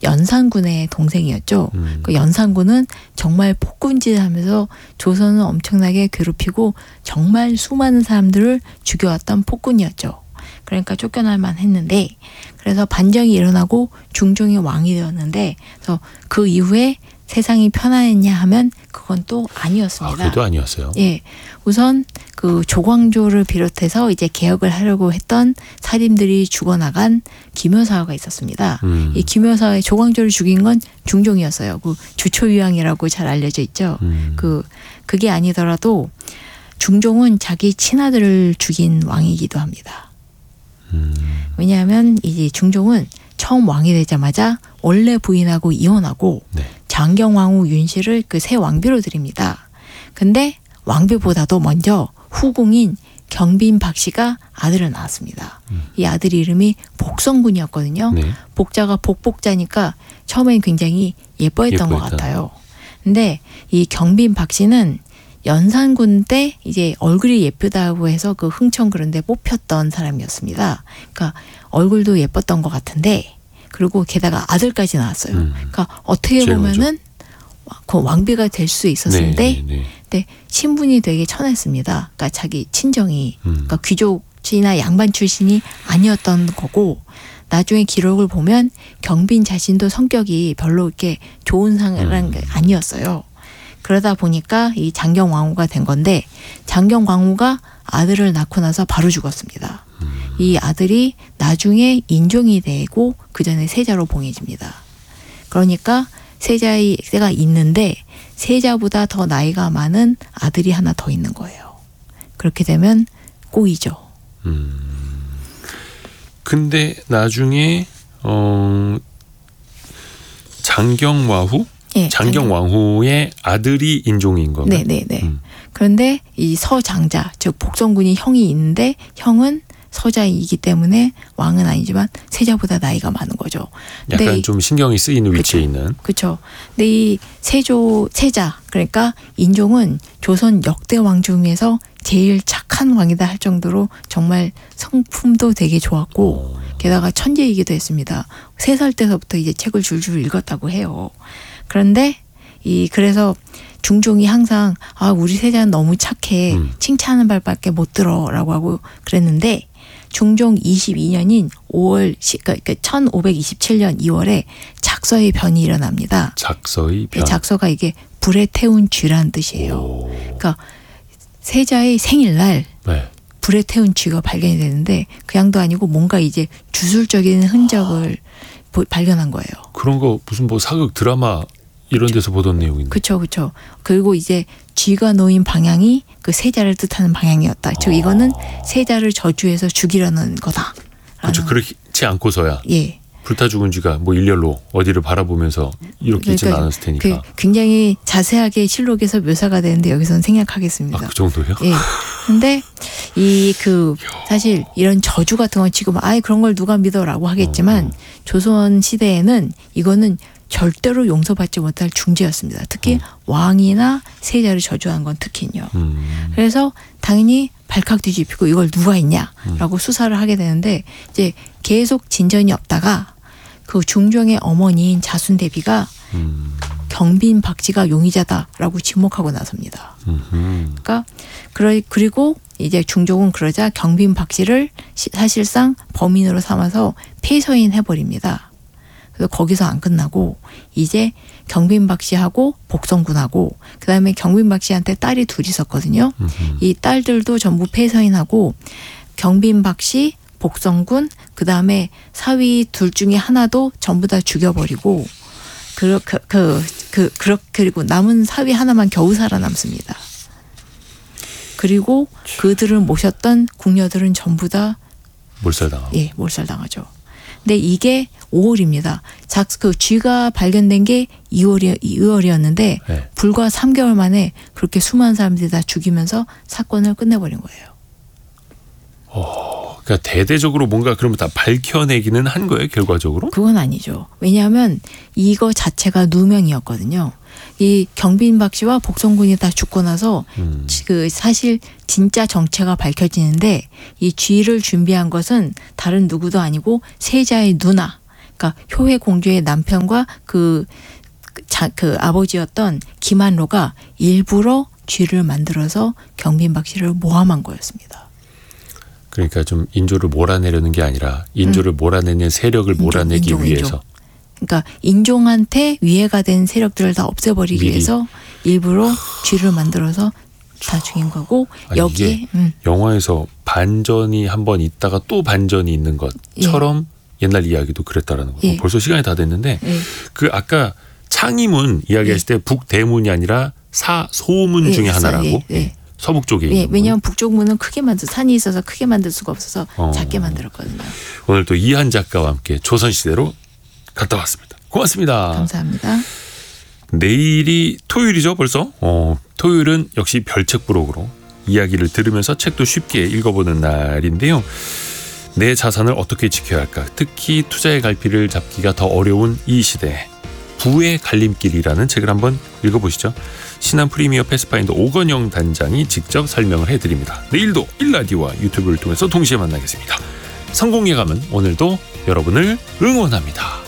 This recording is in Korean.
연산군의 동생이었죠. 그 연산군은 정말 폭군질하면서 조선을 엄청나게 괴롭히고 정말 수많은 사람들을 죽여왔던 폭군이었죠. 그러니까 쫓겨날만 했는데 그래서 반정이 일어나고 중종이 왕이 되었는데 그래서 그 이후에 세상이 편안했냐 하면 그건 또 아니었습니다. 그것도 아니었어요. 예, 우선 그 조광조를 비롯해서 이제 개혁을 하려고 했던 살인들이 죽어나간 김효사가 있었습니다. 이 김효사의 조광조를 죽인 건 중종이었어요. 그 주초위왕이라고 잘 알려져 있죠. 그게 아니더라도 중종은 자기 친아들을 죽인 왕이기도 합니다. 왜냐하면 이제 중종은 처음 왕이 되자마자 원래 부인하고 이혼하고 네. 장경왕후 윤씨를 그 새 왕비로 드립니다. 근데 왕비보다도 먼저 후궁인 경빈 박씨가 아들을 낳았습니다. 이 아들 이름이 복성군이었거든요. 네. 복자가 복복자니까 처음엔 굉장히 예뻐했던 것 같아요. 근데 이 경빈 박씨는 연산군 때 이제 얼굴이 예쁘다고 해서 그 흥청 그런 데 뽑혔던 사람이었습니다. 그러니까 얼굴도 예뻤던 것 같은데 그리고 게다가 아들까지 낳았어요. 그러니까 어떻게 보면은 그 왕비가 될 수 있었는데 근데 신분이 되게 천했습니다. 그러니까 자기 친정이 그러니까 귀족이나 양반 출신이 아니었던 거고 나중에 기록을 보면 경빈 자신도 성격이 별로 이렇게 좋은 사람이 아니었어요. 그러다 보니까 이 장경왕후가 된 건데 장경왕후가 아들을 낳고 나서 바로 죽었습니다. 이 아들이 나중에 인종이 되고 그 전에 세자로 봉해집니다. 그러니까 세자가 있는데 세자보다 더 나이가 많은 아들이 하나 더 있는 거예요. 그렇게 되면 꼬이죠. 근데 나중에 장경왕후? 네, 장경왕후의 아들이 인종인 건가요? 네네네. 그런데 이 서장자, 즉 복성군이 형이 있는데 형은 서자이기 때문에 왕은 아니지만 세자보다 나이가 많은 거죠. 약간 좀 신경이 쓰이는 위치에 있는. 그렇죠. 근데 이 세자 그러니까 인종은 조선 역대 왕 중에서 제일 착한 왕이다 할 정도로 정말 성품도 되게 좋았고 게다가 천재이기도 했습니다. 3살 때서부터 이제 책을 줄줄 읽었다고 해요. 그런데 그래서 중종이 항상 우리 세자는 너무 착해 칭찬하는 말밖에 못 들어라고 하고 그랬는데 중종 22년인 5월 그러니까 1527년 2월에 작서의 변이 일어납니다. 작서의 변. 작서가 이게 불에 태운 쥐란 뜻이에요. 그러니까 세자의 생일날 네. 불에 태운 쥐가 발견이 되는데 그냥도 아니고 뭔가 이제 주술적인 흔적을 발견한 거예요. 그런 거 무슨 뭐 사극 드라마 이런 데서 보던 내용인데. 그렇죠. 그리고 이제 쥐가 놓인 방향이 그 세자를 뜻하는 방향이었다. 즉 이거는 세자를 저주해서 죽이려는 거다. 그렇죠. 그렇지 않고서야. 예. 불타 죽은 쥐가 뭐 일렬로 어디를 바라보면서 이렇게 있지는 않았을 테니까. 굉장히 자세하게 실록에서 묘사가 되는데 여기서는 생략하겠습니다. 그 정도요? 예. 근데 사실 이런 저주 같은 건 지금 그런 걸 누가 믿어라고 하겠지만 조선 시대에는 이거는 절대로 용서받지 못할 중죄였습니다. 특히 왕이나 세자를 저주한 건 특히요. 그래서 당연히 발칵 뒤집히고 이걸 누가 했냐라고 수사를 하게 되는데 이제 계속 진전이 없다가 그 중종의 어머니인 자순대비가 경빈 박씨가 용의자다라고 지목하고 나섭니다. 그러니까 그리고 이제 중종은 그러자 경빈 박씨를 사실상 범인으로 삼아서 폐서인 해버립니다. 그래서 거기서 안 끝나고 이제 경빈 박씨하고 복성군하고 그다음에 경빈 박씨한테 딸이 둘이 있었거든요. 이 딸들도 전부 폐서인하고 경빈 박씨, 복성군 그다음에 사위 둘 중에 하나도 전부 다 죽여버리고 그리고 남은 사위 하나만 겨우 살아남습니다. 그리고 그들을 모셨던 궁녀들은 전부 다 몰살당하고. 예, 몰살당하죠. 근데 이게 5월입니다. 그 쥐가 발견된 게 2월이었는데 네. 불과 3개월 만에 그렇게 수많은 사람들이 다 죽이면서 사건을 끝내버린 거예요. 그러니까 대대적으로 뭔가 그러면 다 밝혀내기는 한 거예요, 결과적으로? 그건 아니죠. 왜냐하면 이거 자체가 누명이었거든요. 이 경빈 박씨와 복성군이 다 죽고 나서 그 사실 진짜 정체가 밝혀지는데 이 쥐를 준비한 것은 다른 누구도 아니고 세자의 누나. 그러니까 효의 공주의 남편과 그 아버지였던 김한로가 일부러 쥐를 만들어서 경빈박 씨를 모함한 거였습니다. 그러니까 좀 인조를 몰아내려는 게 아니라 인조를 몰아내는 세력을 몰아내기 위해서. 그러니까 인종한테 위해가 된 세력들을 다 없애버리기 위해서 일부러 쥐를 만들어서 다 죽인 거고. 아니, 여기에 영화에서 반전이 한번 있다가 또 반전이 있는 것처럼 옛날 이야기도 그랬다라는 거고. 벌써 시간이 다 됐는데 그 아까 창의문 이야기했을 때 북대문이 아니라 소문 중에 하나라고. 서북 쪽에. 왜냐하면 북쪽 문은 크게 산이 있어서 크게 만들 수가 없어서 작게 만들었거든요. 오늘 또 이한 작가와 함께 조선시대로 갔다 왔습니다. 고맙습니다. 감사합니다. 내일이 토요일이죠 벌써? 토요일은 역시 별책 부록으로 이야기를 들으면서 책도 쉽게 읽어보는 날인데요. 내 자산을 어떻게 지켜야 할까? 특히 투자의 갈피를 잡기가 더 어려운 이 시대. 부의 갈림길이라는 책을 한번 읽어보시죠. 신한 프리미어 패스파인더 오건영 단장이 직접 설명을 해드립니다. 내일도 일라디오와 유튜브를 통해서 동시에 만나겠습니다. 성공 예감은 오늘도 여러분을 응원합니다.